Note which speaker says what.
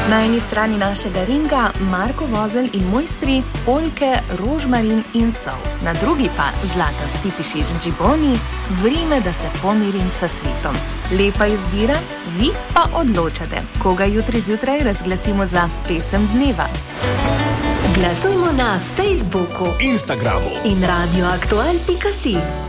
Speaker 1: Na eni strani našega ringa Marko Vozelj in mojstri Oljke, Rožmarin in Sol. Na drugi pa Zlatan Stipišić Džiboni, Vrime, da se pomirim sa svitom. Lepa izbira, vi pa odločate, koga jutri zjutraj razglasimo za pesem dneva.
Speaker 2: Glasujmo na Facebooku,
Speaker 3: Instagramu
Speaker 2: in radioaktual.si.